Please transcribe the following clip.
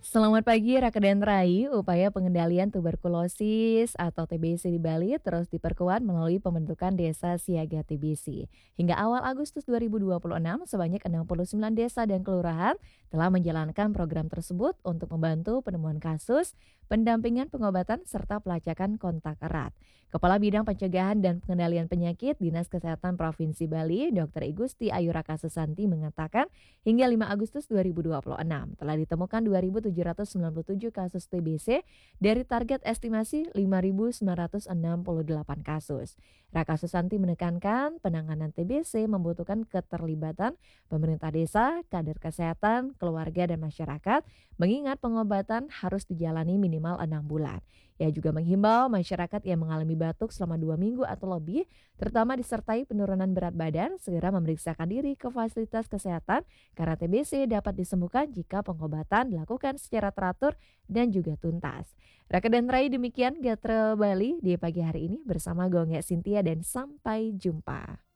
Selamat pagi Raka dan Rai, upaya pengendalian tuberkulosis atau TBC di Bali terus diperkuat melalui pembentukan Desa Siaga TBC. Hingga awal Agustus 2026, sebanyak 69 desa dan kelurahan telah menjalankan program tersebut untuk membantu penemuan kasus, pendampingan pengobatan, serta pelacakan kontak erat. Kepala Bidang Pencegahan dan Pengendalian Penyakit Dinas Kesehatan Provinsi Bali, Dr. Igusti Ayu Raka Susanti mengatakan hingga 5 Agustus 2026 telah ditemukan 2.797 kasus TBC dari target estimasi 5.968 kasus. Raka Susanti menekankan penanganan TBC membutuhkan keterlibatan pemerintah desa, kader kesehatan, keluarga dan masyarakat, mengingat pengobatan harus dijalani minimal 6 bulan. Ia juga menghimbau masyarakat yang mengalami batuk selama 2 minggu atau lebih, terutama disertai penurunan berat badan, segera memeriksakan diri ke fasilitas kesehatan karena TBC dapat disembuhkan jika pengobatan dilakukan secara teratur dan juga tuntas. Raka dan Rai, demikian Gatre Bali di pagi hari ini bersama Gonge Sintia dan sampai jumpa.